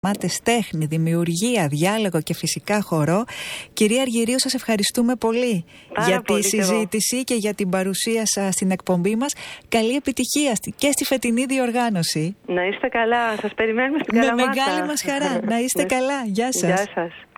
Μάτες, τέχνη, δημιουργία, διάλογο και φυσικά χορό. Κυρία Αργυρίου, σας ευχαριστούμε πολύ για τη συζήτηση και για την παρουσία σας στην εκπομπή μας. Καλή επιτυχία και στη φετινή διοργάνωση. Να είστε καλά, σας περιμένουμε στην Καλαμάτα. Με μεγάλη μας χαρά. Να είστε καλά. Γεια σας. Γεια σας.